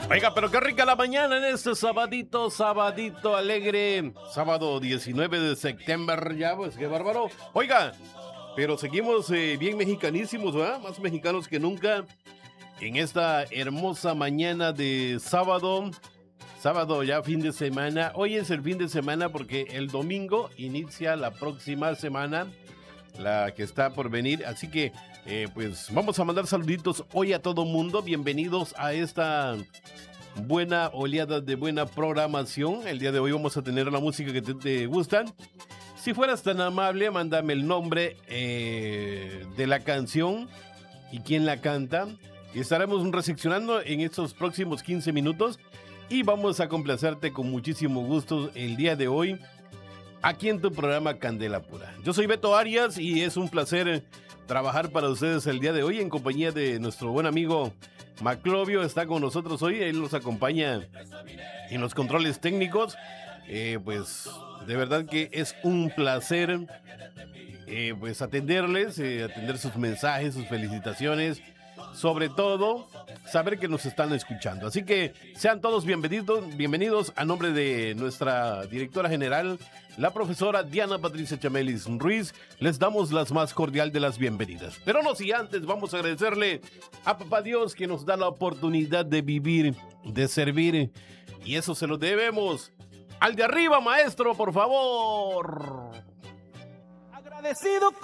Oiga, pero qué rica la mañana en este sabadito alegre. Sábado 19 de septiembre, ya, pues qué bárbaro. Oiga, pero seguimos bien mexicanísimos, ¿verdad? Más mexicanos que nunca en esta hermosa mañana de sábado. Sábado ya fin de semana. Hoy es el fin de semana porque el domingo inicia la próxima semana, la que está por venir. Así que, pues vamos a mandar saluditos hoy a todo mundo. Bienvenidos a esta buena oleada de buena programación. El día de hoy vamos a tener la música que te gustan. Si fueras tan amable, mándame el nombre de la canción y quién la canta. Y estaremos recepcionando en estos próximos 15 minutos. Y vamos a complacerte con muchísimo gusto el día de hoy aquí en tu programa Candela Pura. Yo soy Beto Arias y es un placer trabajar para ustedes el día de hoy en compañía de nuestro buen amigo Maclovio. Está con nosotros hoy, él nos acompaña en los controles técnicos. Pues de verdad que es un placer pues atenderles, atender sus mensajes, sus felicitaciones. Sobre todo, saber que nos están escuchando. Así que sean todos bienvenidos a nombre de nuestra directora general, la profesora Diana Patricia Chamelis Ruiz. Les damos las más cordial de las bienvenidas. Pero no si antes vamos a agradecerle a Papá Dios que nos da la oportunidad de vivir, de servir. Y eso se lo debemos al de arriba, maestro, por favor. Agradecido